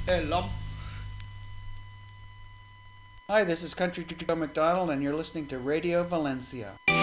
Hello. Hi, this is Country Joe McDonald, and you're listening to Radio Valencia.